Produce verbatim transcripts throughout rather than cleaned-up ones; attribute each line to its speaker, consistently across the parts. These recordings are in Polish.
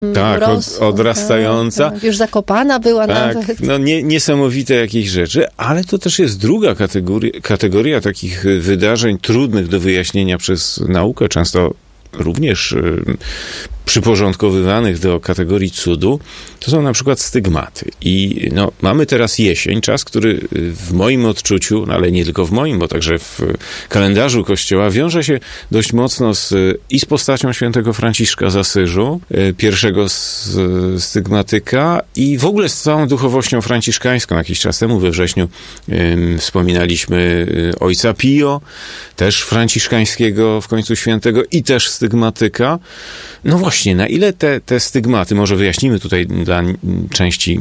Speaker 1: Tak,
Speaker 2: rosło,
Speaker 1: od, odrastająca.
Speaker 2: Tak, tak. Już zakopana była
Speaker 1: tak,
Speaker 2: nawet.
Speaker 1: No nie, niesamowite jakieś rzeczy, ale to też jest druga kategoria, kategoria takich wydarzeń trudnych do wyjaśnienia przez naukę, często również y, przyporządkowywanych do kategorii cudu, to są na przykład stygmaty. I no, mamy teraz jesień, czas, który w moim odczuciu, no, ale nie tylko w moim, bo także w kalendarzu Kościoła wiąże się dość mocno z, i z postacią świętego Franciszka z Asyżu, pierwszego z, stygmatyka, i w ogóle z całą duchowością franciszkańską. Jakiś czas temu we wrześniu ym, wspominaliśmy ojca Pio, też franciszkańskiego w końcu świętego i też stygmatyka. No właśnie, na ile te, te stygmaty, może wyjaśnimy tutaj dla części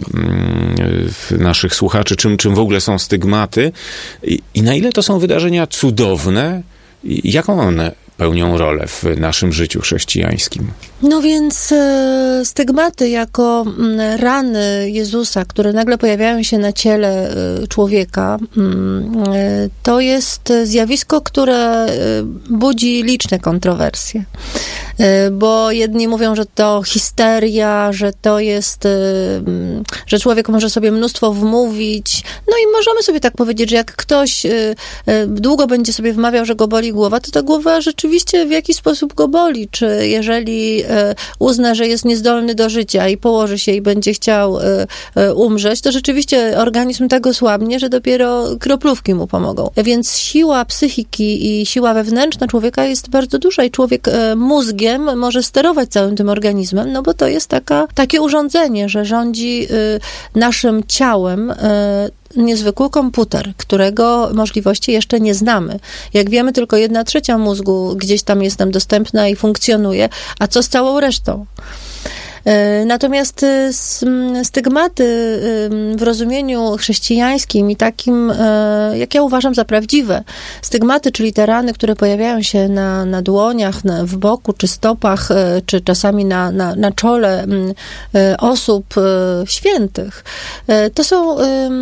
Speaker 1: mm, naszych słuchaczy, czym, czym w ogóle są stygmaty i, i na ile to są wydarzenia cudowne i jaką one pełnią rolę w naszym życiu chrześcijańskim.
Speaker 2: No więc e, stygmaty jako m, rany Jezusa, które nagle pojawiają się na ciele e, człowieka, m, e, to jest zjawisko, które e, budzi liczne kontrowersje. E, bo jedni mówią, że to histeria, że to jest, e, że człowiek może sobie mnóstwo wmówić. No i możemy sobie tak powiedzieć, że jak ktoś e, e, długo będzie sobie wmawiał, że go boli głowa, to ta głowa rzeczywiście w jakiś sposób go boli. Czy jeżeli uzna, że jest niezdolny do życia i położy się i będzie chciał umrzeć, to rzeczywiście organizm tak osłabnie, że dopiero kroplówki mu pomogą. Więc siła psychiki i siła wewnętrzna człowieka jest bardzo duża i człowiek mózgiem może sterować całym tym organizmem, no bo to jest taka, takie urządzenie, że rządzi naszym ciałem niezwykły komputer, którego możliwości jeszcze nie znamy. Jak wiemy, tylko jedna trzecia mózgu gdzieś tam jest nam dostępna i funkcjonuje, a co z całą resztą? Natomiast stygmaty w rozumieniu chrześcijańskim i takim, jak ja uważam za prawdziwe, stygmaty, czyli te rany, które pojawiają się na, na dłoniach, na, w boku, czy stopach, czy czasami na, na, na czole osób świętych, to są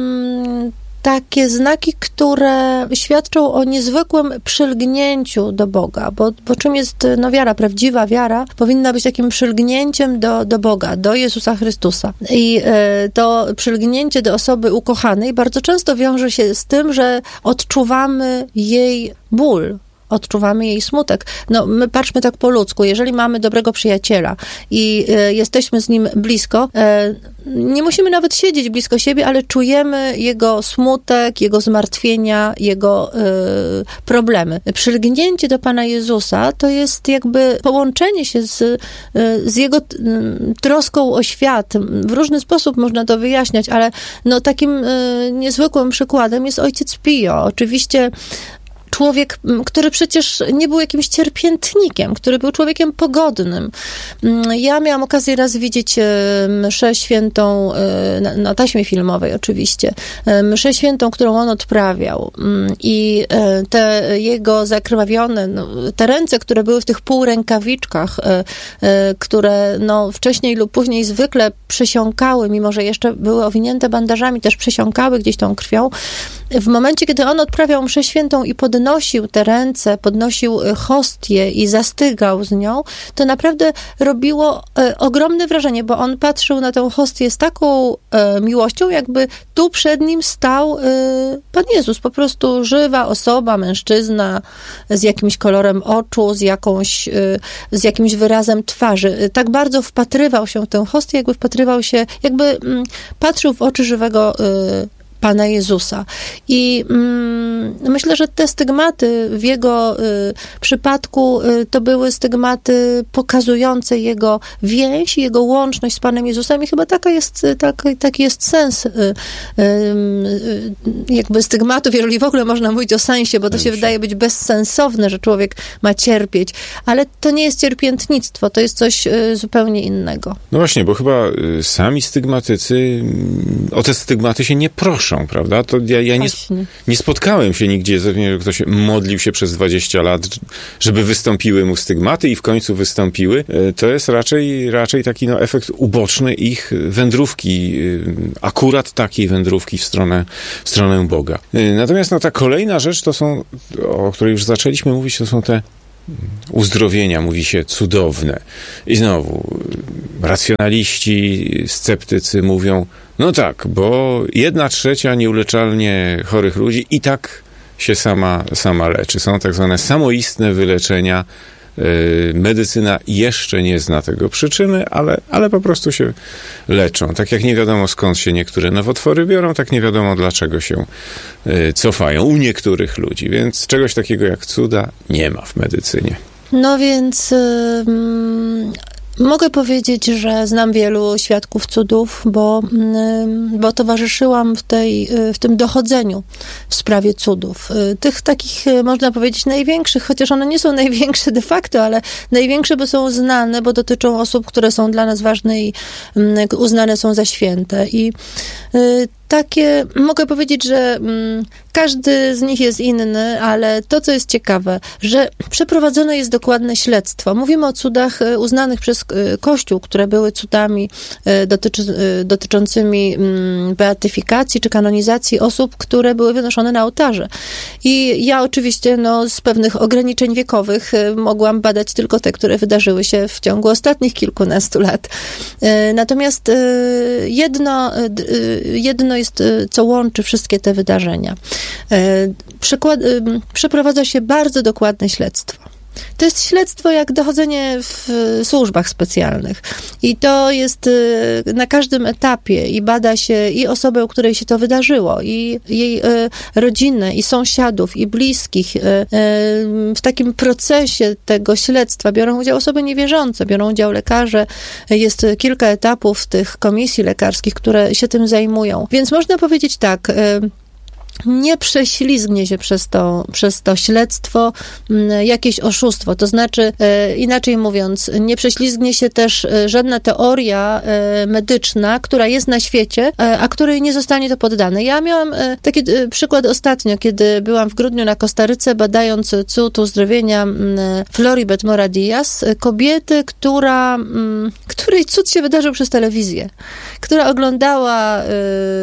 Speaker 2: takie znaki, które świadczą o niezwykłym przylgnięciu do Boga, bo, bo czym jest no, wiara, prawdziwa wiara powinna być takim przylgnięciem do, do Boga, do Jezusa Chrystusa. I e, to przylgnięcie do osoby ukochanej bardzo często wiąże się z tym, że odczuwamy jej ból, odczuwamy jej smutek. No, my patrzmy tak po ludzku. Jeżeli mamy dobrego przyjaciela i y, jesteśmy z nim blisko, y, nie musimy nawet siedzieć blisko siebie, ale czujemy jego smutek, jego zmartwienia, jego y, problemy. Przylgnięcie do Pana Jezusa to jest jakby połączenie się z, y, z jego y, troską o świat. W różny sposób można to wyjaśniać, ale no, takim y, niezwykłym przykładem jest ojciec Pio. Oczywiście człowiek, który przecież nie był jakimś cierpiętnikiem, który był człowiekiem pogodnym. Ja miałam okazję raz widzieć mszę świętą, na, na taśmie filmowej oczywiście, mszę świętą, którą on odprawiał. I te jego zakrwawione, no, te ręce, które były w tych półrękawiczkach, które no, wcześniej lub później zwykle przesiąkały, mimo że jeszcze były owinięte bandażami, też przesiąkały gdzieś tą krwią. W momencie, kiedy on odprawiał mszę świętą i podnosił te ręce, podnosił hostię i zastygał z nią, to naprawdę robiło e, ogromne wrażenie, bo on patrzył na tę hostię z taką e, miłością, jakby tu przed nim stał e, Pan Jezus, po prostu żywa osoba, mężczyzna z jakimś kolorem oczu, z, jakąś, e, z jakimś wyrazem twarzy. Tak bardzo wpatrywał się w tę hostię, jakby wpatrywał się, jakby m, patrzył w oczy żywego e, Pana Jezusa. I mm, myślę, że te stygmaty w jego y, przypadku y, to były stygmaty pokazujące jego więź, jego łączność z Panem Jezusem i chyba taka jest, tak, taki jest sens y, y, y, jakby stygmatów, jeżeli w ogóle można mówić o sensie, bo to się wydaje być bezsensowne, że człowiek ma cierpieć, ale to nie jest cierpiętnictwo, to jest coś y, zupełnie innego.
Speaker 1: No właśnie, bo chyba y, sami stygmatycy o te stygmaty się nie proszą, prawda? To ja, ja nie, nie spotkałem się nigdzie, że ktoś modlił się przez dwadzieścia lat, żeby wystąpiły mu stygmaty i w końcu wystąpiły. To jest raczej, raczej taki no, efekt uboczny ich wędrówki, akurat takiej wędrówki w stronę, w stronę Boga. Natomiast no, ta kolejna rzecz to są, o której już zaczęliśmy mówić, to są te uzdrowienia mówi się cudowne. I znowu racjonaliści, sceptycy mówią, no tak, bo jedna trzecia nieuleczalnie chorych ludzi i tak się sama, sama leczy. Są tak zwane samoistne wyleczenia. Medycyna jeszcze nie zna tego przyczyny, ale, ale po prostu się leczą. Tak jak nie wiadomo skąd się niektóre nowotwory biorą, tak nie wiadomo dlaczego się cofają u niektórych ludzi. Więc czegoś takiego jak cuda nie ma w medycynie.
Speaker 2: No więc... Yy... Mogę powiedzieć, że znam wielu świadków cudów, bo, bo towarzyszyłam w, tej, w tym dochodzeniu w sprawie cudów. Tych takich, można powiedzieć, największych, chociaż one nie są największe de facto, ale największe, bo są znane, bo dotyczą osób, które są dla nas ważne i uznane są za święte. I takie, mogę powiedzieć, że mm, każdy z nich jest inny, ale to, co jest ciekawe, że przeprowadzone jest dokładne śledztwo. Mówimy o cudach uznanych przez Kościół, które były cudami dotyczy, dotyczącymi mm, beatyfikacji czy kanonizacji osób, które były wynoszone na ołtarze. I ja oczywiście no, z pewnych ograniczeń wiekowych mogłam badać tylko te, które wydarzyły się w ciągu ostatnich kilkunastu lat. Natomiast jedno, jedno jest, co łączy wszystkie te wydarzenia. Przykład, przeprowadza się bardzo dokładne śledztwo. To jest śledztwo jak dochodzenie w służbach specjalnych. I to jest na każdym etapie i bada się i osobę, u której się to wydarzyło, i jej rodzinę, i sąsiadów, i bliskich. W takim procesie tego śledztwa biorą udział osoby niewierzące, biorą udział lekarze. Jest kilka etapów tych komisji lekarskich, które się tym zajmują. Więc można powiedzieć tak, nie prześlizgnie się przez to, przez to śledztwo jakieś oszustwo. To znaczy, e, inaczej mówiąc, nie prześlizgnie się też żadna teoria e, medyczna, która jest na świecie, e, a której nie zostanie to poddane. Ja miałam e, taki e, przykład ostatnio, kiedy byłam w grudniu na Kostaryce, badając cud uzdrowienia m, Floribet Mora Diaz, kobiety, która, m, której cud się wydarzył przez telewizję, która oglądała e,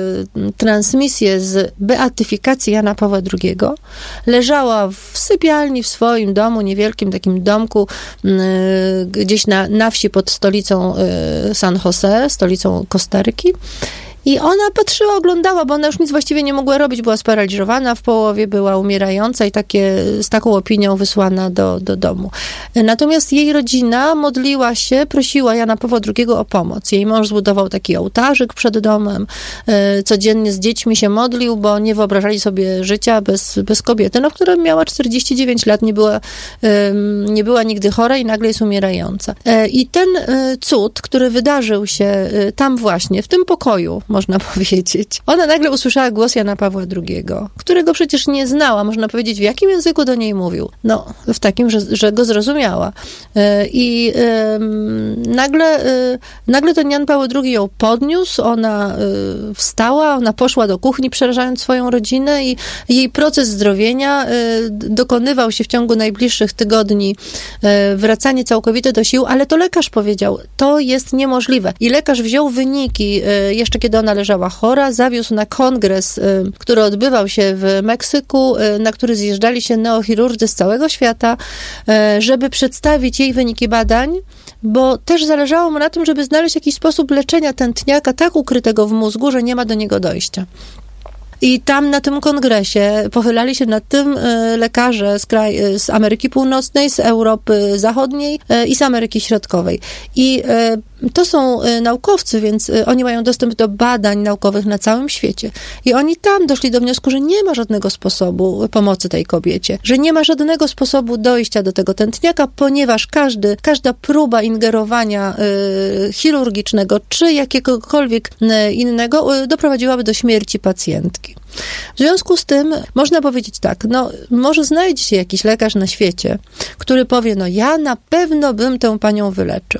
Speaker 2: transmisję z beatyfikacji Jana Pawła drugiego, leżała w sypialni w swoim domu, niewielkim takim domku, yy, gdzieś na, na wsi pod stolicą yy, San Jose, stolicą Kostaryki. I ona patrzyła, oglądała, bo ona już nic właściwie nie mogła robić, była sparaliżowana, w połowie była umierająca i takie, z taką opinią wysłana do, do domu. Natomiast jej rodzina modliła się, prosiła Jana Pawła drugiego o pomoc. Jej mąż zbudował taki ołtarzyk przed domem, codziennie z dziećmi się modlił, bo nie wyobrażali sobie życia bez, bez kobiety, no, która miała czterdzieści dziewięć lat, nie była, nie była nigdy chora i nagle jest umierająca. I ten cud, który wydarzył się tam właśnie, w tym pokoju, można powiedzieć. Ona nagle usłyszała głos Jana Pawła drugiego, którego przecież nie znała. Można powiedzieć, w jakim języku do niej mówił. No, w takim, że, że go zrozumiała. I nagle, nagle ten Jan Paweł drugi ją podniósł, ona wstała, ona poszła do kuchni, przerażając swoją rodzinę i jej proces zdrowienia dokonywał się w ciągu najbliższych tygodni, wracanie całkowite do sił, ale to lekarz powiedział, to jest niemożliwe. I lekarz wziął wyniki, jeszcze kiedy ona leżała chora, zawiózł na kongres, który odbywał się w Meksyku, na który zjeżdżali się neochirurdzy z całego świata, żeby przedstawić jej wyniki badań, bo też zależało mu na tym, żeby znaleźć jakiś sposób leczenia tętniaka tak ukrytego w mózgu, że nie ma do niego dojścia. I tam na tym kongresie pochylali się nad tym lekarze z, kraj, z Ameryki Północnej, z Europy Zachodniej i z Ameryki Środkowej. I to są naukowcy, więc oni mają dostęp do badań naukowych na całym świecie. I oni tam doszli do wniosku, że nie ma żadnego sposobu pomocy tej kobiecie, że nie ma żadnego sposobu dojścia do tego tętniaka, ponieważ każdy, każda próba ingerowania y, chirurgicznego czy jakiegokolwiek y, innego y, doprowadziłaby do śmierci pacjentki. W związku z tym można powiedzieć tak, no może znajdzie się jakiś lekarz na świecie, który powie, no ja na pewno bym tę panią wyleczył.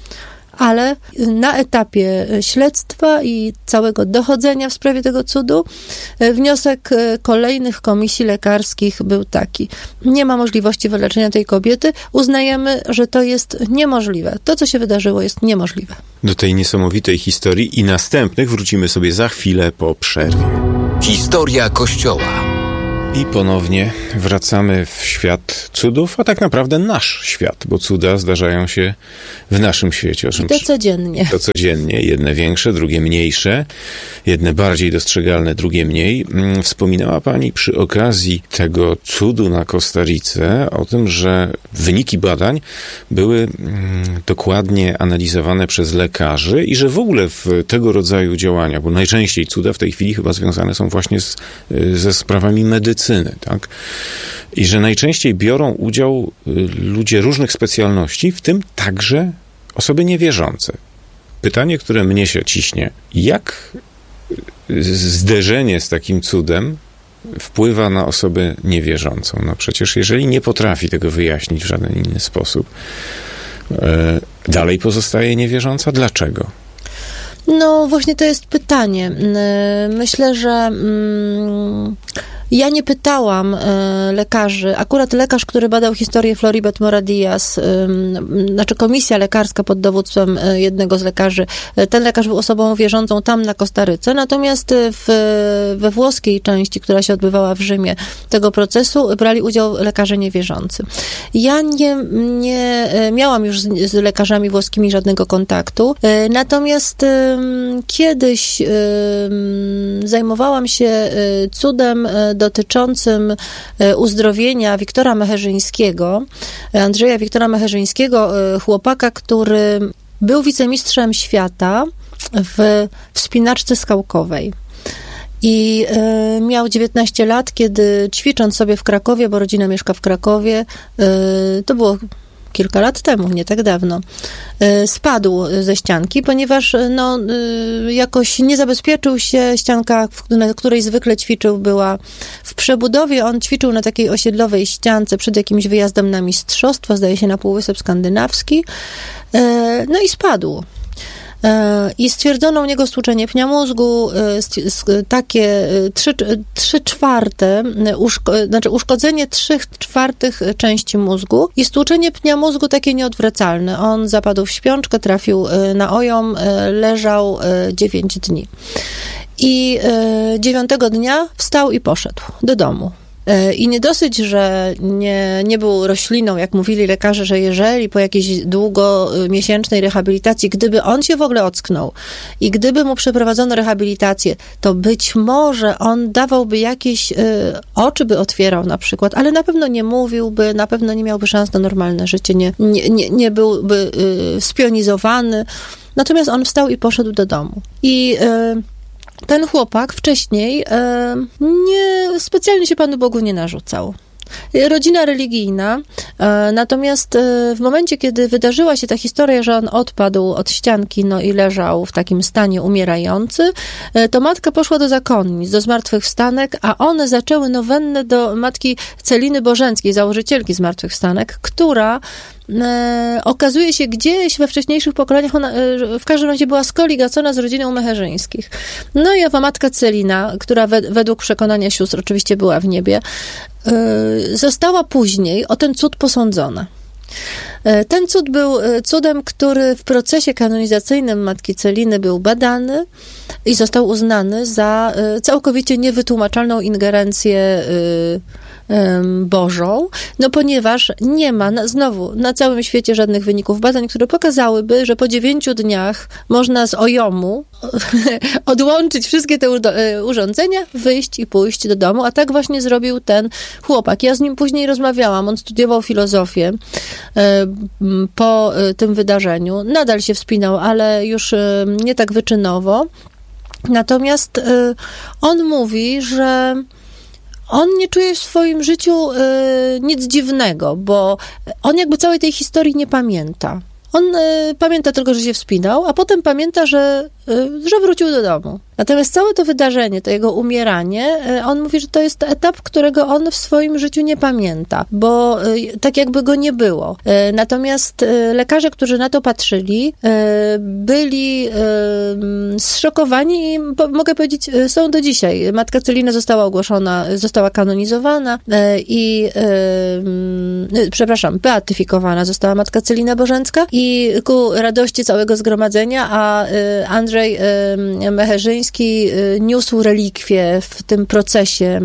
Speaker 2: Ale na etapie śledztwa i całego dochodzenia w sprawie tego cudu wniosek kolejnych komisji lekarskich był taki. Nie ma możliwości wyleczenia tej kobiety. Uznajemy, że to jest niemożliwe. To, co się wydarzyło, jest niemożliwe.
Speaker 1: Do tej niesamowitej historii i następnych wrócimy sobie za chwilę po przerwie.
Speaker 3: Historia Kościoła.
Speaker 1: I ponownie wracamy w świat cudów, a tak naprawdę nasz świat, bo cuda zdarzają się w naszym świecie. O czym
Speaker 2: I to codziennie.
Speaker 1: To codziennie. Jedne większe, drugie mniejsze. Jedne bardziej dostrzegalne, drugie mniej. Wspominała pani przy okazji tego cudu na Kostarice o tym, że wyniki badań były dokładnie analizowane przez lekarzy i że w ogóle w tego rodzaju działania, bo najczęściej cuda w tej chwili chyba związane są właśnie z, ze sprawami medycyny. Tak? I że najczęściej biorą udział ludzie różnych specjalności, w tym także osoby niewierzące. Pytanie, które mnie się ciśnie, jak zderzenie z takim cudem wpływa na osobę niewierzącą? No przecież jeżeli nie potrafi tego wyjaśnić w żaden inny sposób, dalej pozostaje niewierząca? Dlaczego?
Speaker 2: No właśnie to jest pytanie. Myślę, że mm, ja nie pytałam y, lekarzy. Akurat lekarz, który badał historię Floribet Mora Diaz, y, znaczy komisja lekarska pod dowództwem y, jednego z lekarzy, y, ten lekarz był osobą wierzącą tam na Kostaryce, natomiast w, we włoskiej części, która się odbywała w Rzymie tego procesu, brali udział lekarze niewierzący. Ja nie, nie miałam już z, z lekarzami włoskimi żadnego kontaktu, y, natomiast y, kiedyś y, zajmowałam się y, cudem y, dotyczącym uzdrowienia Wiktora Mecherzyńskiego, Andrzeja Wiktora Mecherzyńskiego, chłopaka, który był wicemistrzem świata w wspinaczce skałkowej. I y, miał dziewiętnaście lat, kiedy ćwicząc sobie w Krakowie, bo rodzina mieszka w Krakowie, y, to było kilka lat temu, nie tak dawno, spadł ze ścianki, ponieważ no, jakoś nie zabezpieczył się. Ścianka, na której zwykle ćwiczył, była w przebudowie. On ćwiczył na takiej osiedlowej ściance przed jakimś wyjazdem na mistrzostwa, zdaje się na Półwysep Skandynawski. No i spadł. I stwierdzono u niego stłuczenie pnia mózgu, takie trzy czwarte, uszko, znaczy uszkodzenie trzech czwartych części mózgu i stłuczenie pnia mózgu takie nieodwracalne. On zapadł w śpiączkę, trafił na ojom, leżał dziewięć dni. I dziewiątego dnia wstał i poszedł do domu. I nie dosyć, że nie, nie był rośliną, jak mówili lekarze, że jeżeli po jakiejś długomiesięcznej rehabilitacji, gdyby on się w ogóle ocknął i gdyby mu przeprowadzono rehabilitację, to być może on dawałby jakieś y, oczy by otwierał na przykład, ale na pewno nie mówiłby, na pewno nie miałby szans na normalne życie, nie, nie, nie, nie byłby y, spionizowany. Natomiast on wstał i poszedł do domu. I y, ten chłopak wcześniej e, nie, specjalnie się Panu Bogu nie narzucał. Rodzina religijna, e, natomiast e, w momencie, kiedy wydarzyła się ta historia, że on odpadł od ścianki, no i leżał w takim stanie umierający, e, to matka poszła do zakonnic, do zmartwychwstanek, a one zaczęły nowennę do matki Celiny Bożenckiej, założycielki zmartwychwstanek, która E, okazuje się gdzieś we wcześniejszych pokoleniach, ona e, w każdym razie była skoligacona z rodziną Mecherzyńskich. No i owa matka Celina, która we, według przekonania sióstr oczywiście była w niebie, e, została później o ten cud posądzona. E, ten cud był cudem, który w procesie kanonizacyjnym matki Celiny był badany i został uznany za e, całkowicie niewytłumaczalną ingerencję e, Bożą, no ponieważ nie ma na, znowu na całym świecie żadnych wyników badań, które pokazałyby, że po dziewięciu dniach można z ojomu odłączyć wszystkie te urządzenia, wyjść i pójść do domu, a tak właśnie zrobił ten chłopak. Ja z nim później rozmawiałam, on studiował filozofię po tym wydarzeniu, nadal się wspinał, ale już nie tak wyczynowo. Natomiast on mówi, że on nie czuje w swoim życiu y, nic dziwnego, bo on jakby całej tej historii nie pamięta. On y, pamięta tylko, że się wspinał, a potem pamięta, że, y, że wrócił do domu. Natomiast całe to wydarzenie, to jego umieranie, y, on mówi, że to jest etap, którego on w swoim życiu nie pamięta, bo y, tak jakby go nie było. Y, natomiast y, lekarze, którzy na to patrzyli, y, byli y, zszokowani i po, mogę powiedzieć, y, są do dzisiaj. Matka Celina została ogłoszona, została kanonizowana y, i y, y, przepraszam, beatyfikowana została matka Celina Bożencka i ku radości całego zgromadzenia, a y, Andrzej y, Mecherzyński Starykański niósł relikwie w tym procesie,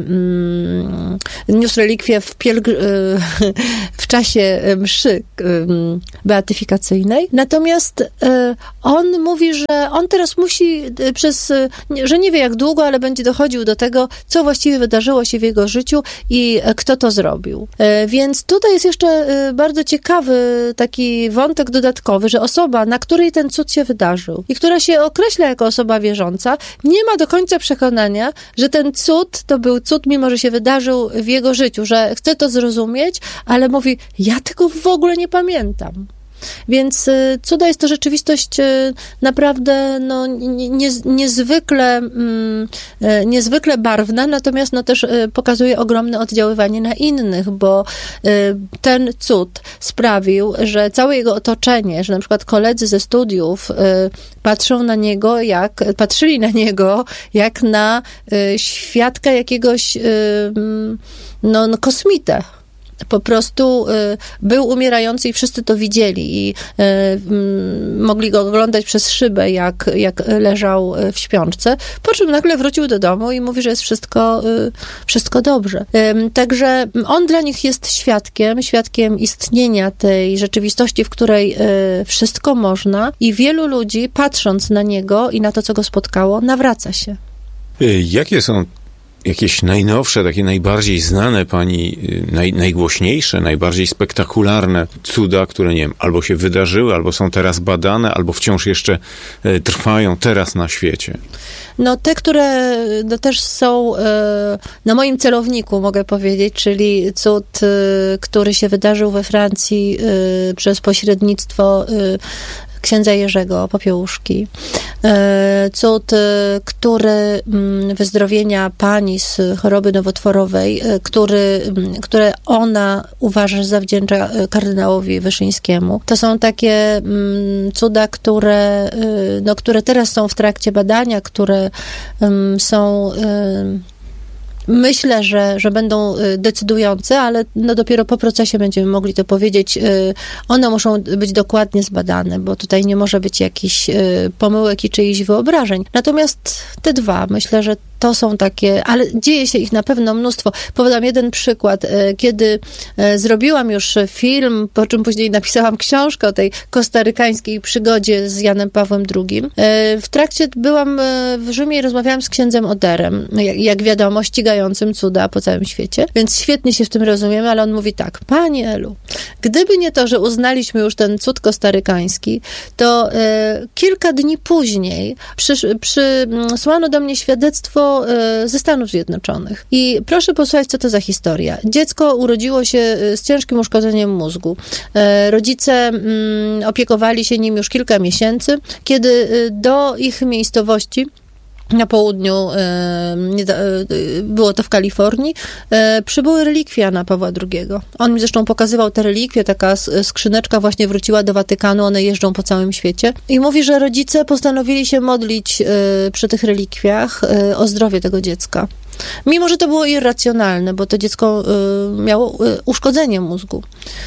Speaker 2: niósł relikwie w, pielgr- w czasie mszy beatyfikacyjnej. Natomiast on mówi, że on teraz musi przez, że nie wie jak długo, ale będzie dochodził do tego, co właściwie wydarzyło się w jego życiu i kto to zrobił. Więc tutaj jest jeszcze bardzo ciekawy taki wątek dodatkowy, że osoba, na której ten cud się wydarzył i która się określa jako osoba wierząca, nie ma do końca przekonania, że ten cud to był cud, mimo że się wydarzył w jego życiu, że chce to zrozumieć, ale mówi, ja tego w ogóle nie pamiętam. Więc y, cuda jest to rzeczywistość y, naprawdę no, nie, nie, niezwykle, mm, y, niezwykle barwna, natomiast no, też y, pokazuje ogromne oddziaływanie na innych, bo y, ten cud sprawił, że całe jego otoczenie, że na przykład koledzy ze studiów y, patrzą na niego jak, patrzyli na niego jak na y, świadka jakiegoś y, no, no, kosmitę. Po prostu y, był umierający i wszyscy to widzieli i y, y, mogli go oglądać przez szybę, jak, jak leżał w śpiączce, po czym nagle wrócił do domu i mówi, że jest wszystko, y, wszystko dobrze. Y, także on dla nich jest świadkiem, świadkiem istnienia tej rzeczywistości, w której y, wszystko można i wielu ludzi, patrząc na niego i na to, co go spotkało, nawraca się.
Speaker 1: Jakie są jakieś najnowsze, takie najbardziej znane pani, naj, najgłośniejsze, najbardziej spektakularne cuda, które, nie wiem, albo się wydarzyły, albo są teraz badane, albo wciąż jeszcze e, trwają teraz na świecie?
Speaker 2: No te, które no, też są e, na moim celowniku, mogę powiedzieć, czyli cud, e, który się wydarzył we Francji e, przez pośrednictwo e, księdza Jerzego Popiełuszki. Cud, który wyzdrowienia pani z choroby nowotworowej, który, które ona uważa, że zawdzięcza kardynałowi Wyszyńskiemu. To są takie cuda, które, no, które teraz są w trakcie badania, które są... Myślę, że, że będą decydujące, ale no dopiero po procesie będziemy mogli to powiedzieć. One muszą być dokładnie zbadane, bo tutaj nie może być jakichś pomyłek i czyichś wyobrażeń. Natomiast te dwa, myślę, że to są takie, ale dzieje się ich na pewno mnóstwo. Podam jeden przykład. Kiedy zrobiłam już film, po czym później napisałam książkę o tej kostarykańskiej przygodzie z Janem Pawłem drugim. W trakcie byłam w Rzymie i rozmawiałam z księdzem Oderem, jak wiadomo, ścigającym cuda po całym świecie, więc świetnie się w tym rozumiemy, ale on mówi tak: Pani Elu, gdyby nie to, że uznaliśmy już ten cud kostarykański, to kilka dni później przysz, przysłano do mnie świadectwo ze Stanów Zjednoczonych. I proszę posłuchać, co to za historia. Dziecko urodziło się z ciężkim uszkodzeniem mózgu. Rodzice opiekowali się nim już kilka miesięcy, kiedy do ich miejscowości na południu, było to w Kalifornii, przybyły relikwia Jana Pawła drugiego. On mi zresztą pokazywał te relikwie, taka skrzyneczka właśnie wróciła do Watykanu, one jeżdżą po całym świecie. I mówi, że rodzice postanowili się modlić przy tych relikwiach o zdrowie tego dziecka. Mimo że to było irracjonalne, bo to dziecko miało uszkodzenie mózgu.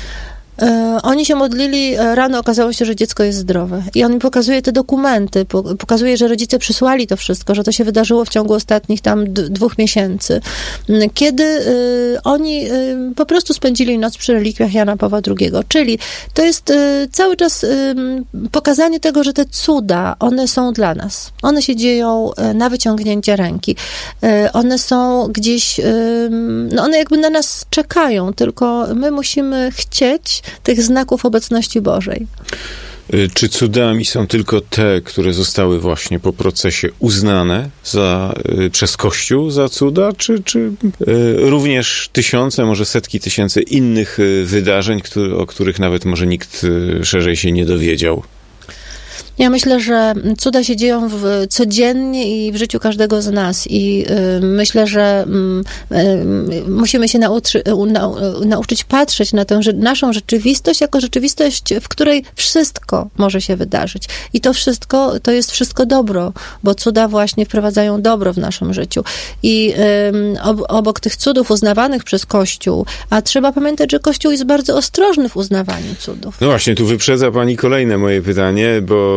Speaker 2: Oni się modlili, rano okazało się, że dziecko jest zdrowe. I on mi pokazuje te dokumenty, pokazuje, że rodzice przysłali to wszystko, że to się wydarzyło w ciągu ostatnich tam d- dwóch miesięcy. Kiedy y, oni y, po prostu spędzili noc przy relikwiach Jana Pawła drugiego. Czyli to jest y, cały czas y, pokazanie tego, że te cuda, one są dla nas. One się dzieją y, na wyciągnięcie ręki. Y, one są gdzieś, y, no one jakby na nas czekają, tylko my musimy chcieć tych znaków obecności Bożej.
Speaker 1: Czy cudami są tylko te, które zostały właśnie po procesie uznane za, przez Kościół za cuda, czy, czy również tysiące, może setki tysięcy innych wydarzeń, który, o których nawet może nikt szerzej się nie dowiedział?
Speaker 2: Ja myślę, że cuda się dzieją w, codziennie i w życiu każdego z nas i y, myślę, że y, y, musimy się nauczy, na, nauczyć patrzeć na tę naszą rzeczywistość jako rzeczywistość, w której wszystko może się wydarzyć. I to wszystko, to jest wszystko dobro, bo cuda właśnie wprowadzają dobro w naszym życiu. I y, ob, obok tych cudów uznawanych przez Kościół, a trzeba pamiętać, że Kościół jest bardzo ostrożny w uznawaniu cudów.
Speaker 1: No właśnie, tu wyprzedza pani kolejne moje pytanie, bo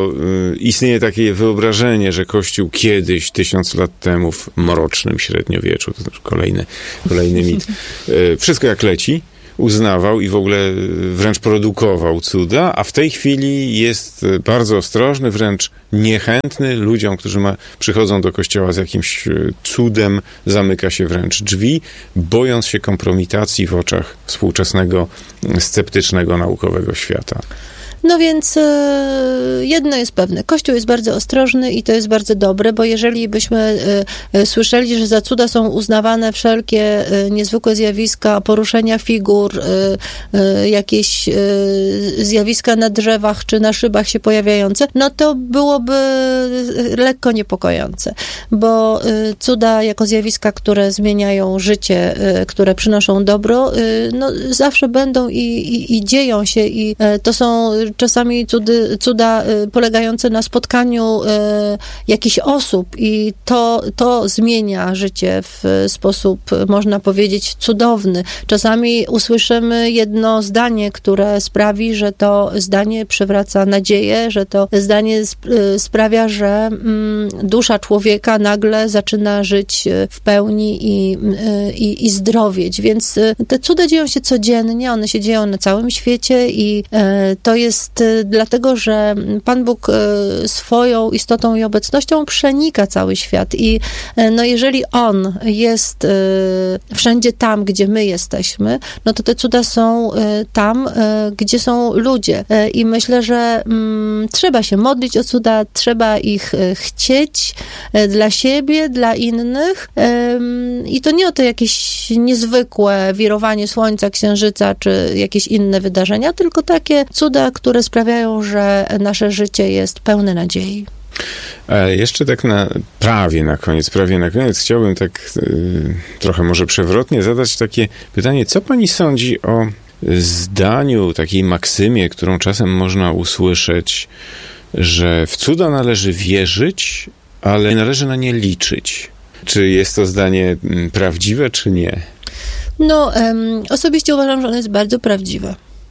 Speaker 1: bo y, istnieje takie wyobrażenie, że Kościół kiedyś, tysiąc lat temu, w mrocznym średniowieczu, to też kolejny, kolejny mit, y, wszystko jak leci, uznawał i w ogóle wręcz produkował cuda, a w tej chwili jest bardzo ostrożny, wręcz niechętny ludziom, którzy ma, przychodzą do kościoła z jakimś cudem, zamyka się wręcz drzwi, bojąc się kompromitacji w oczach współczesnego, sceptycznego, naukowego świata.
Speaker 2: No więc e, jedno jest pewne. Kościół jest bardzo ostrożny i to jest bardzo dobre, bo jeżeli byśmy e, e, słyszeli, że za cuda są uznawane wszelkie e, niezwykłe zjawiska, poruszenia figur, e, e, jakieś e, zjawiska na drzewach czy na szybach się pojawiające, no to byłoby lekko niepokojące, bo e, cuda jako zjawiska, które zmieniają życie, e, które przynoszą dobro, e, no zawsze będą i, i, i dzieją się i e, to są czasami cudy, cuda y, polegające na spotkaniu y, jakichś osób i to, to zmienia życie w sposób, można powiedzieć, cudowny. Czasami usłyszymy jedno zdanie, które sprawi, że to zdanie przywraca nadzieję, że to zdanie sp- y, sprawia, że mm, dusza człowieka nagle zaczyna żyć w pełni i, y, i, i zdrowieć. Więc y, te cuda dzieją się codziennie, one się dzieją na całym świecie i y, to jest jest dlatego, że Pan Bóg swoją istotą i obecnością przenika cały świat i no jeżeli On jest wszędzie tam, gdzie my jesteśmy, no to te cuda są tam, gdzie są ludzie i myślę, że mm, trzeba się modlić o cuda, trzeba ich chcieć dla siebie, dla innych i to nie o to jakieś niezwykłe wirowanie słońca, księżyca, czy jakieś inne wydarzenia, tylko takie cuda, które sprawiają, że nasze życie jest pełne nadziei.
Speaker 1: A jeszcze tak na, prawie na koniec, prawie na koniec chciałbym tak y, trochę może przewrotnie zadać takie pytanie, co pani sądzi o zdaniu, takiej maksymie, którą czasem można usłyszeć, że w cuda należy wierzyć, ale należy na nie liczyć. Czy jest to zdanie prawdziwe, czy nie?
Speaker 2: No, um, osobiście uważam, że ono jest bardzo prawdziwe,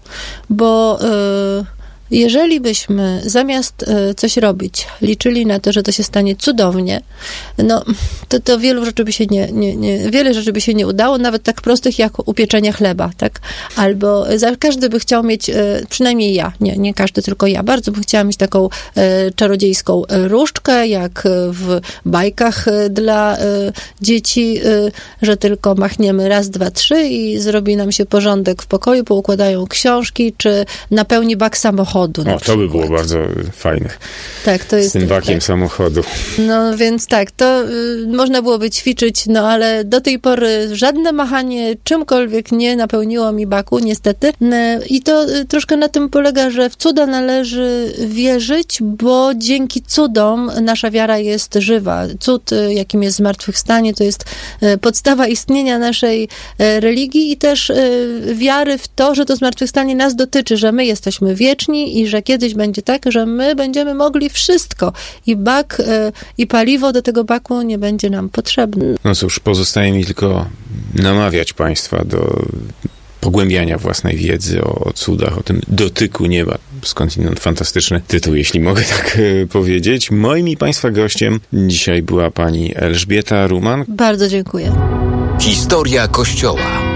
Speaker 2: bo y, jeżeli byśmy zamiast y, coś robić, liczyli na to, że to się stanie cudownie, no to, to wielu rzeczy by się nie, nie, nie, wiele rzeczy by się nie udało, nawet tak prostych jak upieczenie chleba, tak? Albo za, każdy by chciał mieć, y, przynajmniej ja, nie, nie każdy, tylko ja, bardzo bym chciała mieć taką y, czarodziejską różdżkę, jak w bajkach y, dla y, dzieci, y, że tylko machniemy raz, dwa, trzy i zrobi nam się porządek w pokoju, poukładają książki, czy napełni bak samochodu. O,
Speaker 1: to by było bardzo fajne.
Speaker 2: Tak, to jest.
Speaker 1: Z tym bakiem tak. samochodu.
Speaker 2: No więc tak, to y, można byłoby ćwiczyć, no ale do tej pory żadne machanie czymkolwiek nie napełniło mi baku, niestety. Y, I to y, troszkę na tym polega, że w cuda należy wierzyć, bo dzięki cudom nasza wiara jest żywa. Cud, y, jakim jest zmartwychwstanie, to jest y, podstawa istnienia naszej y, religii i też y, wiary w to, że to zmartwychwstanie nas dotyczy, że my jesteśmy wieczni i że kiedyś będzie tak, że my będziemy mogli wszystko i bak, i paliwo do tego baku nie będzie nam potrzebne.
Speaker 1: No cóż, pozostaje mi tylko namawiać państwa do pogłębiania własnej wiedzy o, o cudach, o tym dotyku nieba. Skądinąd fantastyczny tytuł, jeśli mogę tak powiedzieć. Moim i państwa gościem dzisiaj była pani Elżbieta Ruman.
Speaker 2: Bardzo dziękuję.
Speaker 3: Historia Kościoła.